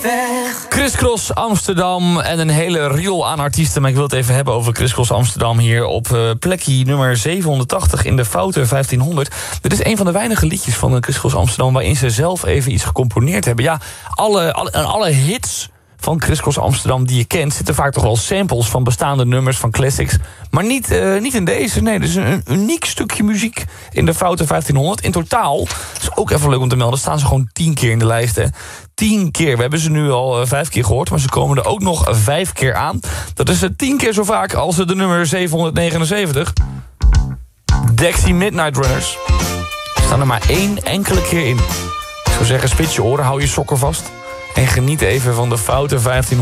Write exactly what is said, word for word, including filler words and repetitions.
weg. Criss Cross Amsterdam en een hele riool aan artiesten. Maar ik wil het even hebben over Criss Cross Amsterdam hier op uh, plekje nummer zevenhonderdtachtig in de Foute vijftienhonderd. Dit is een van de weinige liedjes van uh, Criss Cross Amsterdam waarin ze zelf even iets gecomponeerd hebben. Ja, alle, alle, alle hits van Criss Cross Amsterdam die je kent zitten vaak toch wel samples van bestaande nummers, van classics. Maar niet, uh, niet in deze. Nee, dit is een, een uniek stukje muziek in de Foute vijftienhonderd. In totaal, dat is ook even leuk om te melden, staan ze gewoon tien keer in de lijst. Hè. Tien keer. We hebben ze nu al uh, vijf keer gehoord, maar ze komen er ook nog vijf keer aan. Dat is uh, tien keer zo vaak als de nummer zevenhonderdnegenenzeventig. Dexy Midnight Runners. Er staan er maar één enkele keer in. Ik zou zeggen, spits je oren, hou je sokken vast en geniet even van de Foute vijftienhonderd.